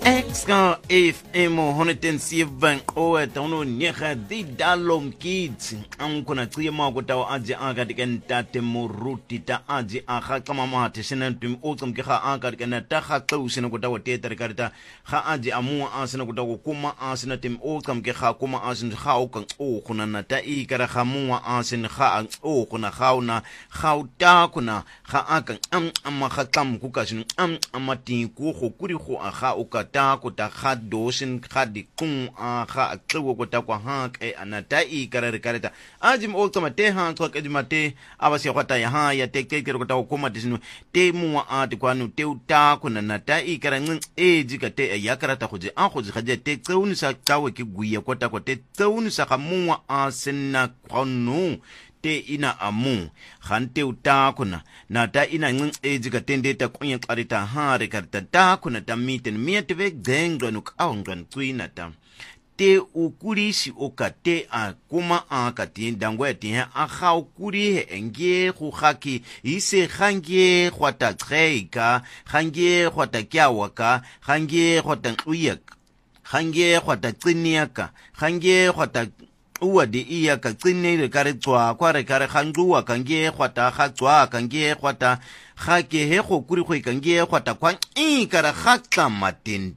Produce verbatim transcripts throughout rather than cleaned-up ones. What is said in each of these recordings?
Ska F M honderdseven qoweta unonyega di dalom kids ang kuna tsiye ma ko taw aje aga diken tate moruti ta aje aga kama ma te senen tum otsum ke ga aga diken ta ga tsu senen ko taw te ter karita ga aje amu asena ko taw kuma asena tim otsum ke ga kuma asen ga o kan o kuna na ta i kara ga mu asen ga o kuna gauna gauta kuna ga aka am amma ga kam ku ka sin am amati ku go kuri go aga o ka ta ko ta ga dosin ga di kung a ga tlo ko ta kwa ha ke anata i karare kareta ajim o tama te ha to ke mate abasi ko ta ya ha ya te ke ko ta ko ma disinu te mu a ti kwa nu te uta ko na nata i karan e ji ka te ya karata go je a go ga je te tseuni sa tsawe ke guya ko ta ko te tseuni sa ga mu a senna kwano te ina amu khante uta kuna na ta ina ngin eji ka tende ta kunya qarita ha re karta ta kuna ta miten miete ve gengwa nu kaungwan kuina ta te ukulisi okate a kuma a kati ndangwe ti a ga ukuri he enge go gaki ise gange gwata treika gange gwata kyawaka gange gwata uyak gange gwata tsiniaka gange gwata uwa di iya ka tsine re kare tswa kwa re kare khanduwa ka nge khwata ga tswa ka nge khwata ga ke he go kuri go ka nge khwata kwa i kare ga tla matin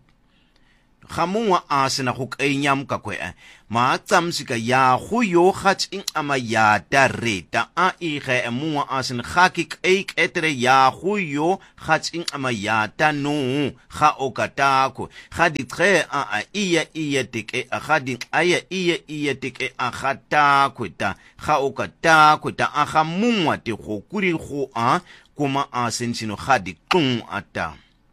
ga mongwa a sena go kainyam ka kwe ma tsamsika ya go yo ga tsing ama ya ta reta a i ge mongwa a sena ga ke keik etre ya go yo ga tsing ama ya ta no ga o katako ga di tre a a iya iya teke a ga di aya iya iya teke a ga ta kweta ga o katako ta a ga mongwa te go kuri go a kuma a sensino ga di tung ata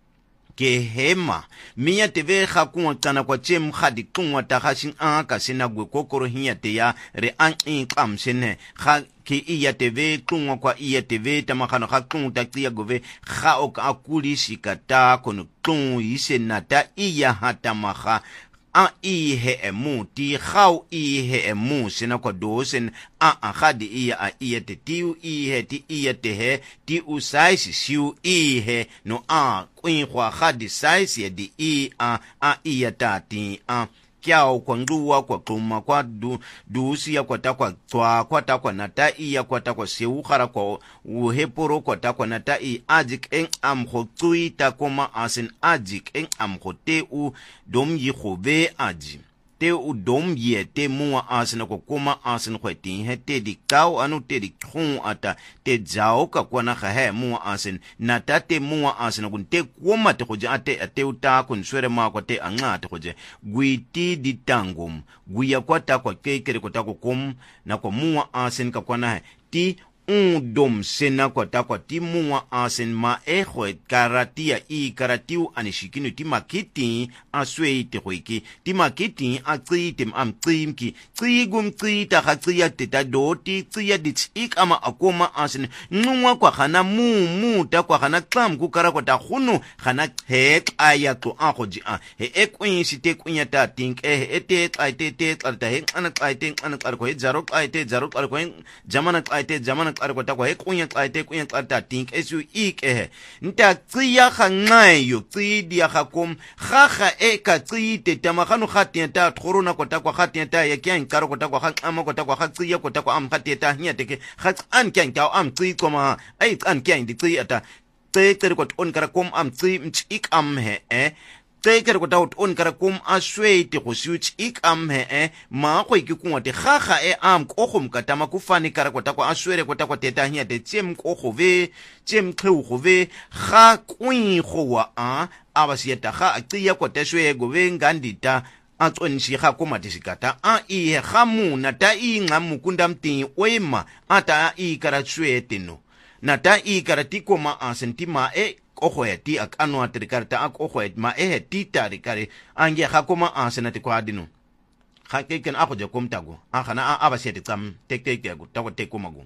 ke hema miya teve ga kunwa tsana kwa chem ga di kunwa ta ga shin a ka sina gwe kokoro hinya te ya re an in qam sene ga ke iya teve kunwa kwa iya teve ta magano ga kunwa ta tsiya gove ga o ka akuli sikata kono kunwa ise na ta iya hata maga a ihe emu ti gau ihe emu sina kwa dosen a a ga di iya a iya te tiu ihe ti iya te he ti usai si siu ihe no a kwin kwa ga di size ya di i a a iya ta ti a kyao kwa nduwa kwa kuma kwa du dusi ya kwa ta kwa tswa kwa ta kwa nata iya kwa ta kwa seu gara kwa uheporo kwa ta kwa nata i ajik eng am go tsui ta koma asin ajik eng am go te u dom yi go ve aji te u dom ye te mua asin ko koma asin go ti he te di kau anu te di khung ata te jao ka kwa na ga he mua asin nata te mua asin kun te koma te go ja te te uta kun swere ma ko te anga te go je guiti di tangum guya kwa ta kwa kekere ko ta ko kom na ko mua asin ka kwa na ti un dom sena kwa ta kwa ti mua asin ma e go karatia i karatiu anishikinu ti makiti aswe te go iki ti makiti a tsite am tsimki tsigum tsita ga tsiya te ta doti tsiya di tsik ama akoma asin nungwa kwa khana mu mu ta kwa khana tlam ku kara kwa ta khunu khana he aya to a go ji a he e kwin si te kwinya ta tink e e te ai te te ta he ana ai te ana kar ko he zaro ai te zaro kar ko jamana ai te jamana kar ko ta ko he kwinya ai te kwinya ta tink esu ik e nta tsiya khangayo tsi dia ga kom ga ga e ka tsite ta magano ga te ta khorona ko ta kwa ga te ta ya kyan kar ko ta kwa ga ama ko ta kwa ga tsiya ko ta kwa am ga te ta nya te ke ga an kyan ta am tsi ko ma ai an kyan di tsi ata te te ko on kara kom am tsi ik am he e te ke ko ta on kara kom a swete go suit ik am he e ma go ke kunwa te ga ga e am ko go mka ta ma ku fani kara ko ta kwa a swere ko ta kwa te ta nya te tsem ko go ve tsem kheu go ve ga kwin go wa a abasieta ga a tsiya ko te shwe go ve ngandita a tsonshi ga ko matisikata a i ga muna ta i nga mukunda mti oema ata i kara shwete no na ta i kara tikoma a sentima e ojo ya ti ak anu atrikarta ak ojo ma e ti tarikare ange ga koma a senati ko adino ga ke ken ako je komtago a gana a abasieta tsam tek tek go ta ko tek komago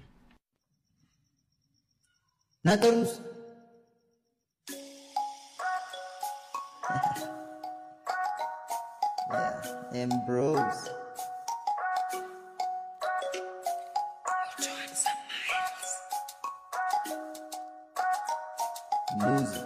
Natorus yeah, Ambrose. Music.